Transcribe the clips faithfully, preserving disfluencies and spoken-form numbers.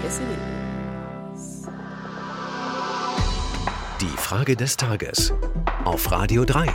Die Frage des Tages auf Radio drei.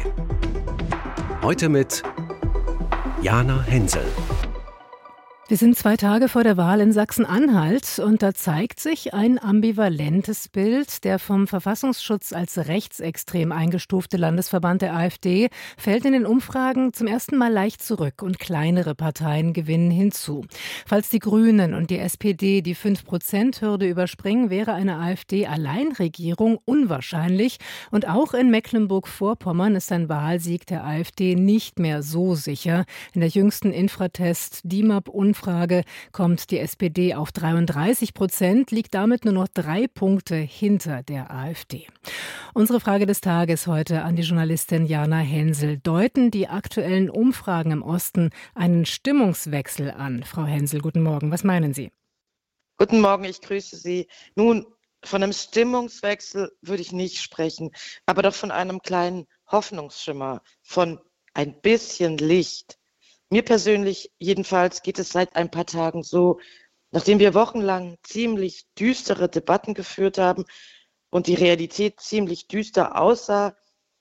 Heute mit Jana Hensel. Wir sind zwei Tage vor der Wahl in Sachsen-Anhalt und da zeigt sich ein ambivalentes Bild. Der vom Verfassungsschutz als rechtsextrem eingestufte Landesverband der AfD fällt in den Umfragen zum ersten Mal leicht zurück und kleinere Parteien gewinnen hinzu. Falls die Grünen und die S P D die fünf Prozent Hürde überspringen, wäre eine AfD-Alleinregierung unwahrscheinlich. Und auch in Mecklenburg-Vorpommern ist ein Wahlsieg der AfD nicht mehr so sicher. In der jüngsten Infratest-D I M A P-Umfrage Frage kommt die S P D auf dreiunddreißig Prozent, liegt damit nur noch drei Punkte hinter der AfD. Unsere Frage des Tages heute an die Journalistin Jana Hensel. Deuten die aktuellen Umfragen im Osten einen Stimmungswechsel an? Frau Hensel, guten Morgen. Was meinen Sie? Guten Morgen, ich grüße Sie. Nun, von einem Stimmungswechsel würde ich nicht sprechen, aber doch von einem kleinen Hoffnungsschimmer, von ein bisschen Licht. Mir persönlich jedenfalls geht es seit ein paar Tagen so, nachdem wir wochenlang ziemlich düstere Debatten geführt haben und die Realität ziemlich düster aussah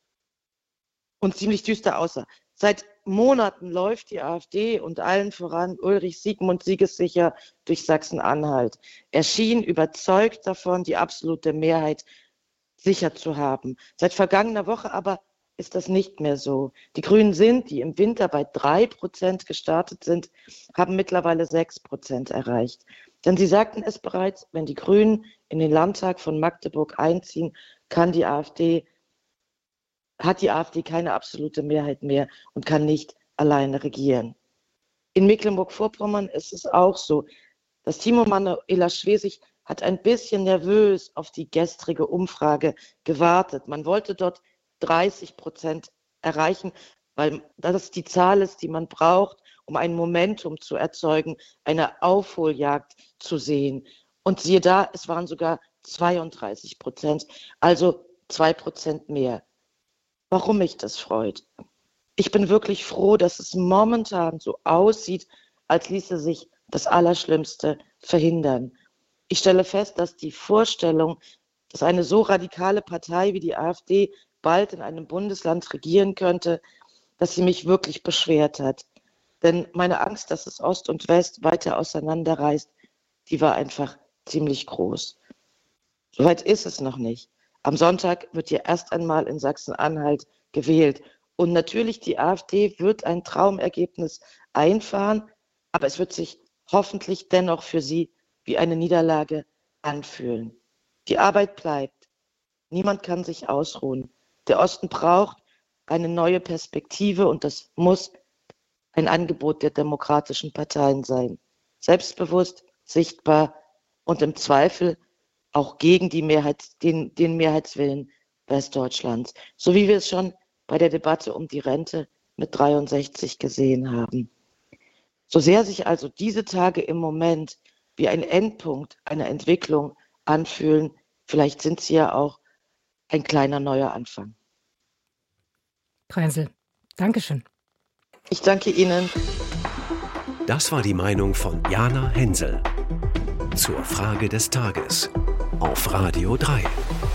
und ziemlich düster aussah. Seit Monaten läuft die AfD und allen voran Ulrich Siegmund siegessicher durch Sachsen-Anhalt. Er schien überzeugt davon, die absolute Mehrheit sicher zu haben. Seit vergangener Woche aber ist das nicht mehr so. Die Grünen sind, die im Winter bei drei Prozent gestartet sind, haben mittlerweile sechs Prozent erreicht. Denn sie sagten es bereits, wenn die Grünen in den Landtag von Magdeburg einziehen, kann die AfD, hat die AfD keine absolute Mehrheit mehr und kann nicht alleine regieren. In Mecklenburg-Vorpommern ist es auch so. Das Timo Manuela Schwesig hat ein bisschen nervös auf die gestrige Umfrage gewartet. Man wollte dort dreißig Prozent erreichen, weil das die Zahl ist, die man braucht, um ein Momentum zu erzeugen, eine Aufholjagd zu sehen. Und siehe da, es waren sogar zweiunddreißig Prozent, also zwei Prozent mehr. Warum mich das freut? Ich bin wirklich froh, dass es momentan so aussieht, als ließe sich das Allerschlimmste verhindern. Ich stelle fest, dass die Vorstellung, dass eine so radikale Partei wie die AfD bald in einem Bundesland regieren könnte, dass sie mich wirklich beschwert hat. Denn meine Angst, dass es Ost und West weiter auseinanderreißt, die war einfach ziemlich groß. Soweit ist es noch nicht. Am Sonntag wird hier erst einmal in Sachsen-Anhalt gewählt. Und natürlich, die AfD wird ein Traumergebnis einfahren, aber es wird sich hoffentlich dennoch für sie wie eine Niederlage anfühlen. Die Arbeit bleibt. Niemand kann sich ausruhen. Der Osten braucht eine neue Perspektive und das muss ein Angebot der demokratischen Parteien sein. Selbstbewusst, sichtbar und im Zweifel auch gegen die Mehrheit, den, den Mehrheitswillen Westdeutschlands. So wie wir es schon bei der Debatte um die Rente mit dreiundsechzig gesehen haben. So sehr sich also diese Tage im Moment wie ein Endpunkt einer Entwicklung anfühlen, vielleicht sind sie ja auch ein kleiner neuer Anfang. Frau Hensel, Dankeschön. Ich danke Ihnen. Das war die Meinung von Jana Hensel zur Frage des Tages auf Radio drei.